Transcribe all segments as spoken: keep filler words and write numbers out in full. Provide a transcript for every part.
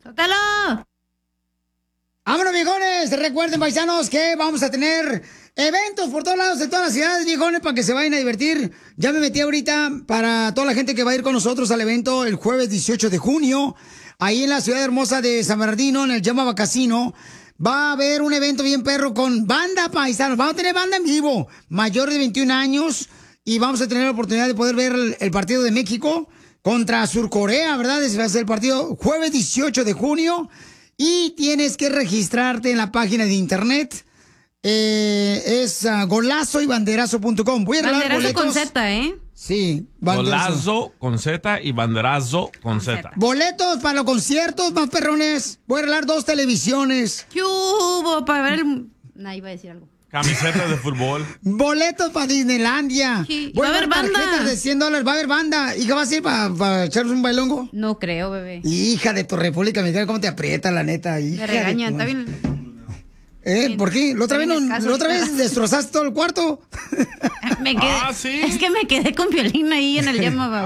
¡Sótalo! ¡Vámonos, viejones! Recuerden, paisanos, que vamos a tener eventos por todos lados de todas las ciudades, viejones, para que se vayan a divertir. Ya me metí ahorita para toda la gente que va a ir con nosotros al evento el jueves dieciocho de junio, ahí en la ciudad hermosa de San Bernardino, en el Yamava Casino. Va a haber un evento bien perro con banda, paisanos. Vamos a tener banda en vivo, mayor de veintiún años, y vamos a tener la oportunidad de poder ver el, el partido de México contra Surcorea, ¿verdad? Ese va a ser el partido jueves dieciocho de junio. Y tienes que registrarte en la página de internet. Eh, es uh, golazo y banderazo punto com. Voy a regalar banderazo boletos. con Z, ¿eh? Sí, banderazo. Golazo con Z y banderazo con Z. Boletos para los conciertos, más perrones. Voy a regalar dos televisiones. ¿Qué hubo? Para ver el... No, iba a decir algo. Camisetas de fútbol. Boletos para Disneylandia. Sí. Voy Va a haber banda. Tarjetas de cien dólares. Va a haber banda. ¿Y qué va a hacer para pa echarnos un bailongo? No creo, bebé. Hija de tu República Mexicana, ¿cómo te aprieta, la neta? Hija Me regañan, tu... está bien. ¿Eh? ¿Por qué? ¿La otra vez, no, escaso, ¿la otra vez destrozaste todo el cuarto? Me quedé, ah, ¿sí? Es que me quedé con Piolín ahí en el llama,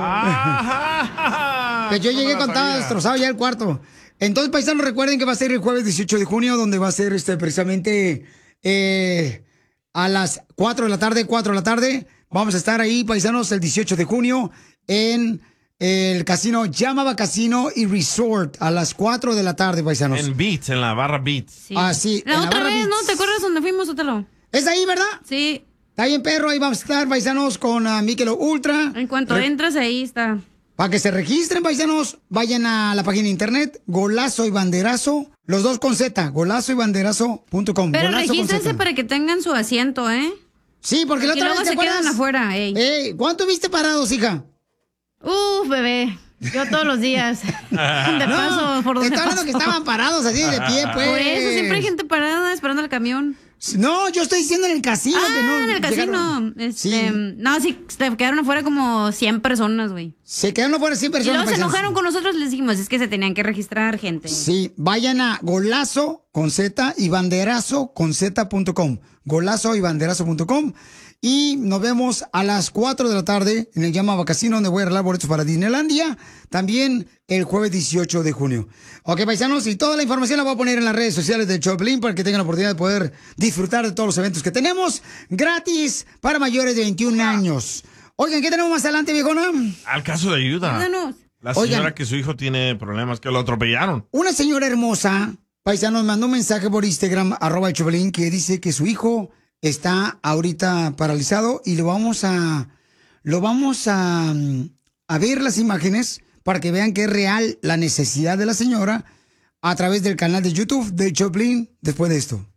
ah, Que yo llegué con estaba destrozado ya el cuarto. Entonces, paisanos, recuerden que va a ser el jueves dieciocho de junio, donde va a ser este precisamente eh, a las cuatro de la tarde, cuatro de la tarde. Vamos a estar ahí, paisanos, el dieciocho de junio en el casino Yamava Casino y Resort a las cuatro de la tarde, paisanos. En Beats, en la barra Beats. Sí. Ah, sí. La otra vez, Beats. ¿No? ¿Te acuerdas dónde fuimos, Otelo? ¿Es ahí, verdad? Sí. Está bien, perro. Ahí vamos a estar, paisanos, con uh, Michelob Ultra. En cuanto Re entras, ahí está. Para que se registren, paisanos, vayan a la página de internet, Golazo y Banderazo, los dos con Z, golazo y banderazo punto com. Pero regístrense para que tengan su asiento, ¿eh? Sí, porque, porque la otra luego vez, ¿te se acuerdas? quedan afuera, ey. Ey, ¿cuánto viste parados, hija? Uf, bebé. Yo todos los días. De paso, no, por donde Está hablando que estaban parados así de pie, pues. Por eso siempre hay gente parada esperando el camión. No, yo estoy diciendo en el casino. Ah, que no en el llegaron. casino. Este, sí. No, sí, se quedaron afuera como cien personas, güey. Se quedaron afuera cien personas. Y luego se enojaron con nosotros, les dijimos, es que se tenían que registrar, gente. Sí, vayan a golazo con Z y banderazo con Z punto com. Golazo y banderazo punto com. Y nos vemos a las cuatro de la tarde en el Yamava Casino, donde voy a regalar boletos para Disneylandia. También el jueves dieciocho de junio. Ok, paisanos, y toda la información la voy a poner en las redes sociales de Choplin para que tengan la oportunidad de poder disfrutar de todos los eventos que tenemos gratis para mayores de veintiún años. Oigan, ¿qué tenemos más adelante, viejona? Al caso de ayuda. Ayúdanos. La señora Oigan, que su hijo tiene problemas, que lo atropellaron. Una señora hermosa, paisanos, mandó un mensaje por Instagram, arroba el Choplin, que dice que su hijo está ahorita paralizado y lo vamos a lo vamos a, a ver las imágenes para que vean que es real la necesidad de la señora a través del canal de YouTube de Choplin después de esto.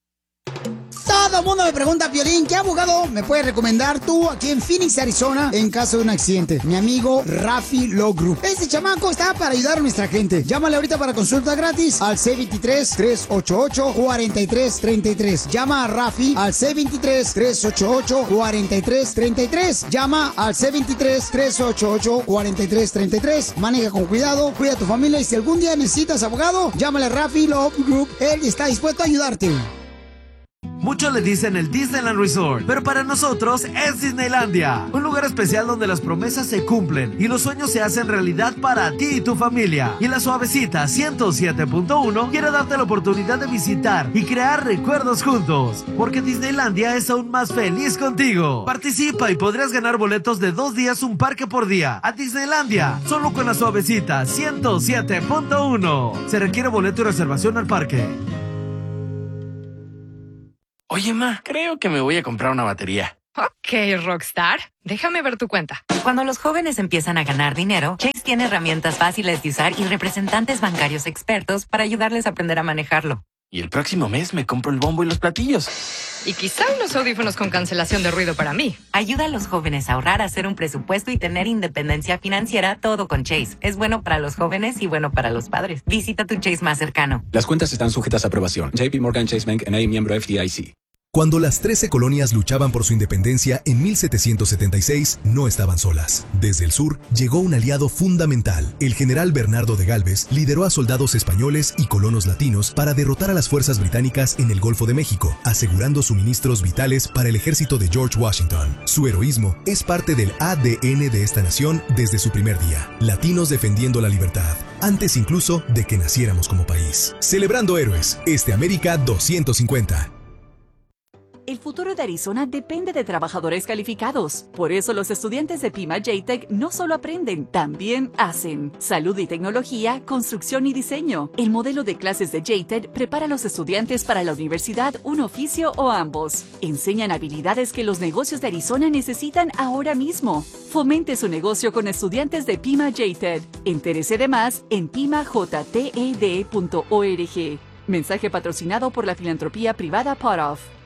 Todo el mundo me pregunta, Piolín, ¿qué abogado me puedes recomendar tú aquí en Phoenix, Arizona, en caso de un accidente? Mi amigo Rafi Law Group. Este chamaco está para ayudar a nuestra gente. Llámale ahorita para consulta gratis al C veintitrés, trescientos ochenta y ocho, cuarenta y tres treinta y tres. Llama a Rafi al C veintitrés, trescientos ochenta y ocho, cuarenta y tres treinta y tres. Llama al C veintitrés, trescientos ochenta y ocho, cuarenta y tres treinta y tres. Maneja con cuidado, cuida a tu familia y si algún día necesitas abogado, llámale a Rafi Law Group. Él está dispuesto a ayudarte. Muchos le dicen el Disneyland Resort, pero para nosotros es Disneylandia. Un lugar especial donde las promesas se cumplen y los sueños se hacen realidad para ti y tu familia. Y la Suavecita ciento siete punto uno quiere darte la oportunidad de visitar y crear recuerdos juntos. Porque Disneylandia es aún más feliz contigo. Participa y podrías ganar boletos de dos días, un parque por día. A Disneylandia, solo con la Suavecita ciento siete punto uno. Se requiere boleto y reservación al parque. Oye, ma, creo que me voy a comprar una batería. Ok, Rockstar. Déjame ver tu cuenta. Cuando los jóvenes empiezan a ganar dinero, Chase tiene herramientas fáciles de usar y representantes bancarios expertos para ayudarles a aprender a manejarlo. Y el próximo mes me compro el bombo y los platillos. Y quizá unos audífonos con cancelación de ruido para mí. Ayuda a los jóvenes a ahorrar, a hacer un presupuesto y tener independencia financiera, todo con Chase. Es bueno para los jóvenes y bueno para los padres. Visita tu Chase más cercano. Las cuentas están sujetas a aprobación. J P Morgan Chase Bank N A, miembro F D I C. Cuando las trece colonias luchaban por su independencia en mil setecientos setenta y seis, no estaban solas. Desde el sur llegó un aliado fundamental. El general Bernardo de Gálvez lideró a soldados españoles y colonos latinos para derrotar a las fuerzas británicas en el Golfo de México, asegurando suministros vitales para el ejército de George Washington. Su heroísmo es parte del A D N de esta nación desde su primer día. Latinos defendiendo la libertad, antes incluso de que naciéramos como país. Celebrando héroes, este América doscientos cincuenta. El futuro de Arizona depende de trabajadores calificados. Por eso los estudiantes de Pima J-Tech no solo aprenden, también hacen. Salud y tecnología, construcción y diseño. El modelo de clases de J-Tech prepara a los estudiantes para la universidad, un oficio o ambos. Enseñan habilidades que los negocios de Arizona necesitan ahora mismo. Fomente su negocio con estudiantes de Pima J-Tech. Entérese de más en pima j t e d punto org. Mensaje patrocinado por la filantropía privada Pot Off.